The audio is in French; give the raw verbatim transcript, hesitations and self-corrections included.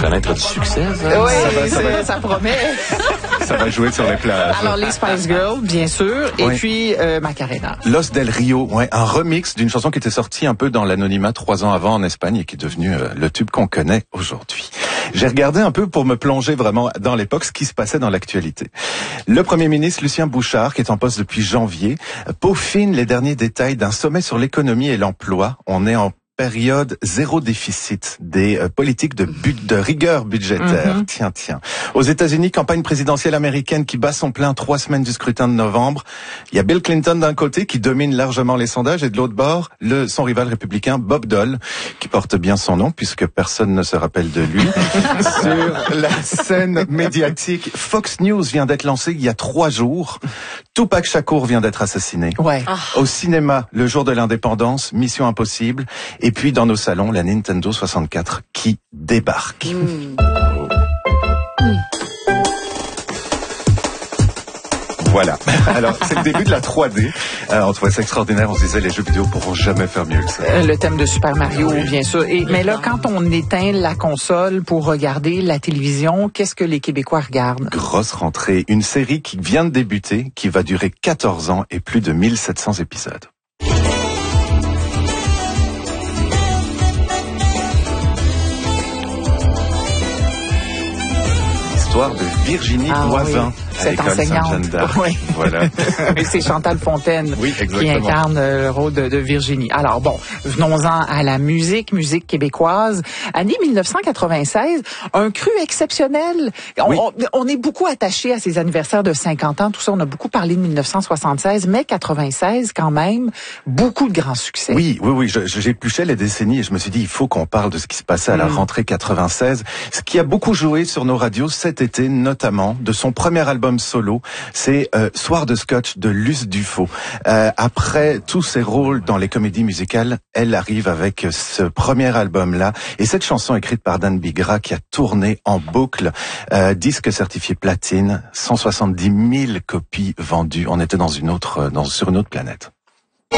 connaître du succès, ça. Oui, ça, va, ça, va, ça promet. Ça va jouer sur les plages. Alors, les Spice Girls, bien sûr, et oui. puis euh, Macarena. Los del Rio, ouais, un remix d'une chanson qui était sortie un peu dans l'anonymat trois ans avant en Espagne et qui est devenue euh, le tube qu'on connaît aujourd'hui. J'ai regardé un peu pour me plonger vraiment dans l'époque, ce qui se passait dans l'actualité. Le Premier ministre Lucien Bouchard, qui est en poste depuis janvier, peaufine les derniers détails d'un sommet sur l'économie et l'emploi. On est en période zéro déficit des euh, politiques de but de rigueur budgétaire. Mm-hmm. Tiens, tiens. Aux États-Unis, campagne présidentielle américaine qui bat son plein trois semaines du scrutin de novembre. Il y a Bill Clinton d'un côté qui domine largement les sondages et de l'autre bord, le son rival républicain Bob Dole, qui porte bien son nom puisque personne ne se rappelle de lui. Sur la scène médiatique, Fox News vient d'être lancé il y a trois jours. Tupac Shakur vient d'être assassiné. Ouais. Au cinéma, le jour de l'indépendance, Mission Impossible. Et puis dans nos salons, la Nintendo soixante-quatre qui débarque. Mmh. Mmh. Voilà. Alors, c'est le début de la trois D. Euh, on trouvait ça extraordinaire. On se disait, les jeux vidéo pourront jamais faire mieux que ça. Euh, le thème de Super Mario, oui. Bien sûr. Et, mais là, quand on éteint la console pour regarder la télévision, qu'est-ce que les Québécois regardent? Grosse rentrée. Une série qui vient de débuter, qui va durer quatorze ans et plus de mille sept cents épisodes. L'histoire de Virginie ah, Boivin. Oui. Cette enseignante. Oui. Voilà. C'est Chantal Fontaine oui, qui incarne le rôle de, de Virginie. Alors bon, venons-en à la musique, musique québécoise. Année dix-neuf cent quatre-vingt-seize, un cru exceptionnel. On, oui. on, on est beaucoup attaché à ces anniversaires de cinquante ans, tout ça. On a beaucoup parlé de dix-neuf cent soixante-seize, mais quatre-vingt-seize quand même, beaucoup de grands succès. Oui, oui, oui. Je, j'épluchais les décennies et je me suis dit, il faut qu'on parle de ce qui se passait à la mmh. rentrée quatre-vingt-seize. Ce qui a beaucoup joué sur nos radios cet été, notamment, de son premier album solo, c'est euh, Soir de Scotch de Luce Dufaux. Euh, après tous ses rôles dans les comédies musicales, elle arrive avec ce premier album-là. Et cette chanson écrite par Dan Bigra qui a tourné en boucle, euh, disque certifié platine, cent soixante-dix mille copies vendues. On était dans une autre, dans, sur une autre planète.